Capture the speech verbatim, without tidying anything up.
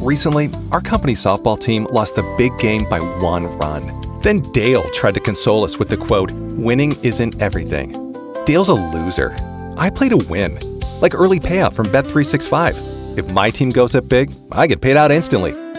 Recently, our company softball team lost the big game by one run. Then Dale tried to console us with the quote, "Winning isn't everything." Dale's a loser. I play to win. Like early payout from Bet three sixty-five. If my team goes up big, I get paid out instantly.